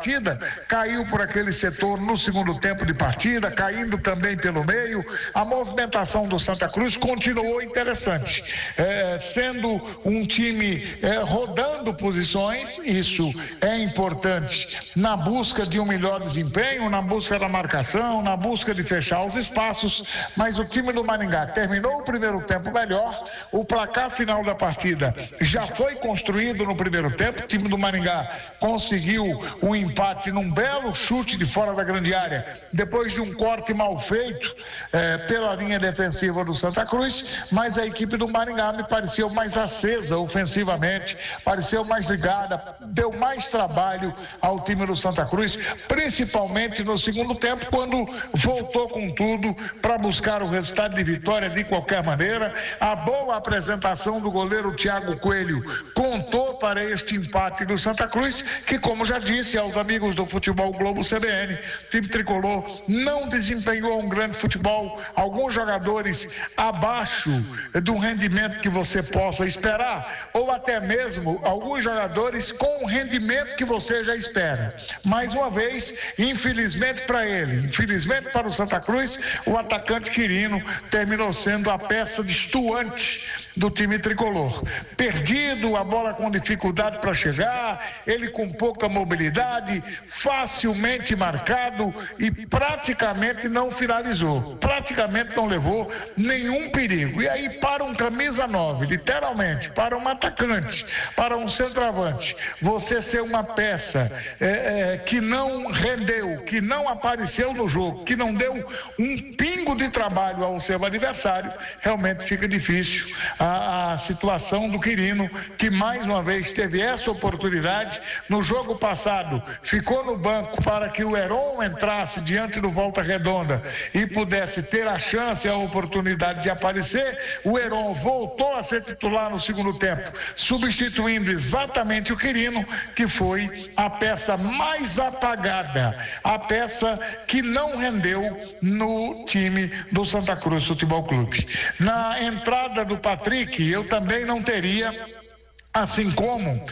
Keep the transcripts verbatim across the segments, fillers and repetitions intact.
partida, caiu por aquele setor no segundo tempo de partida, caindo também pelo meio. A movimentação do Santa Cruz continuou interessante, é, sendo um time é, rodando posições. Isso é importante na busca de um melhor desempenho, na busca da marcação, na busca de fechar os espaços, mas o time do Maringá terminou o primeiro tempo melhor. O placar final da partida já foi construído no primeiro tempo. O time do Maringá conseguiu um empate num belo chute de fora da grande área, depois de um corte mal feito eh, pela linha defensiva do Santa Cruz, mas a equipe do Maringá me pareceu mais acesa ofensivamente, pareceu mais ligada, deu mais trabalho ao time do Santa Cruz, principalmente no segundo tempo, quando voltou com tudo para buscar o resultado de vitória de qualquer maneira. A boa apresentação do goleiro Thiago Coelho contou para este empate do Santa Cruz, que, como já disse aos amigos do Futebol Globo C B N, o time tricolor não desempenhou um grande futebol, alguns jogadores abaixo do rendimento que você possa esperar, ou até mesmo alguns jogadores com o rendimento que você já espera. Mais uma vez, infelizmente para ele, infelizmente para o Santa Cruz, o atacante Quirino terminou sendo a peça destoante do time tricolor. Perdido, a bola com dificuldade para chegar, ele com pouca mobilidade, facilmente marcado e praticamente não finalizou, praticamente não levou nenhum perigo. E aí, para um camisa nove, literalmente, para um atacante, para um centroavante, você ser uma peça é, é, que não rendeu, que não apareceu no jogo, que não deu um pingo de trabalho ao seu adversário, realmente fica difícil a, a situação do Quirino, que mais uma vez teve essa oportunidade. No jogo passado ficou no banco para que o Heron entrasse diante do Volta Redonda e pudesse ter a chance, a oportunidade de aparecer. O Heron voltou a ser titular no segundo tempo, substituindo exatamente o Quirino, que foi a peça mais apagada, a peça que não rendeu no time do Santa Cruz Futebol Clube. Na entrada do Patrick, eu também não teria, assim como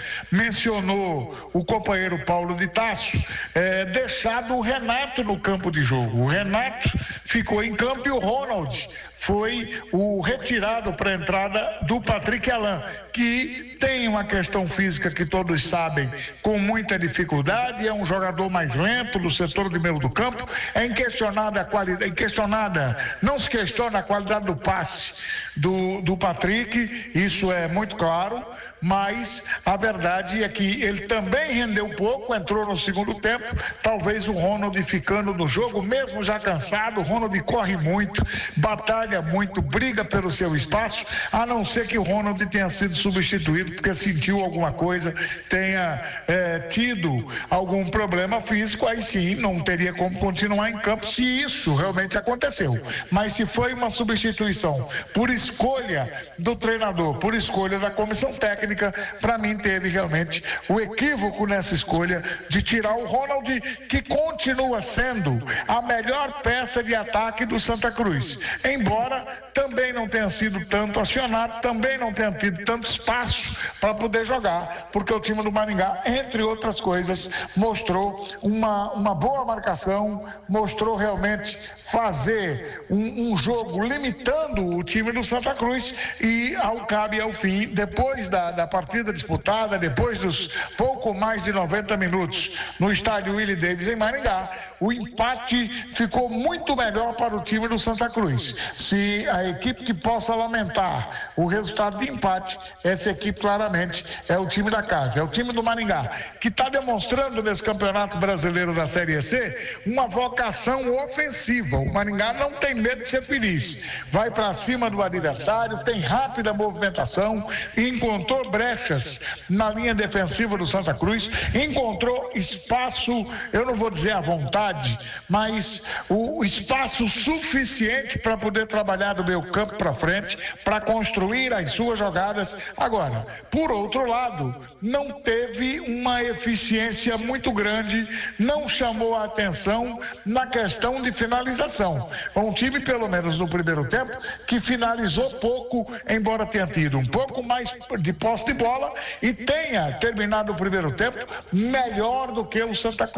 mencionou o companheiro Paulo de Tasso, é, deixado o Renato no campo de jogo. O Renato ficou em campo e o Ronald foi o retirado para a entrada do Patrick Alain, que tem uma questão física que todos sabem, com muita dificuldade, é um jogador mais lento do setor de meio do campo. É inquestionada a qualidade, inquestionada, não se questiona a qualidade do passe do, do Patrick, isso é muito claro, mas a verdade é que ele também rendeu pouco, entrou no segundo tempo. Talvez o Ronald ficando no jogo, mesmo já cansado. O Ronald corre muito, batalha muito, briga pelo seu espaço, a não ser que o Ronald tenha sido substituído porque sentiu alguma coisa, tenha é, tido algum problema físico. Aí sim não teria como continuar em campo, se isso realmente aconteceu. Mas se foi uma substituição por escolha do treinador, por escolha da comissão técnica, para mim teve realmente o equívoco nessa escolha de tirar o Ronald, que continua sendo a melhor peça de ataque do Santa Cruz, embora também não tenha sido tanto acionado, também não tenha tido tanto espaço para poder jogar, porque o time do Maringá, entre outras coisas, mostrou uma, uma boa marcação, mostrou realmente fazer um, um jogo limitando o time do Santa Cruz. E ao cabo e ao fim, depois da, da partida disputada, depois dos pouco mais de noventa minutos no estádio Willie Davis em Maringá, o empate ficou muito melhor para o time do Santa Cruz. Se a equipe que possa lamentar o resultado de empate, essa equipe claramente é o time da casa, é o time do Maringá, que está demonstrando nesse Campeonato Brasileiro da Série C uma vocação ofensiva. O Maringá não tem medo de ser feliz, vai para cima do adversário, tem rápida movimentação, encontrou brechas na linha defensiva do Santa Cruz, encontrou espaço, eu não vou dizer à vontade, mas o espaço suficiente para poder trabalhar do meio campo para frente, para construir as suas jogadas. Agora, por outro lado, não teve uma eficiência muito grande, não chamou a atenção na questão de finalização. Um time, pelo menos no primeiro tempo, que finalizou pouco, embora tenha tido um pouco mais de posse de bola e tenha terminado o primeiro tempo melhor do que o Santa Cruz.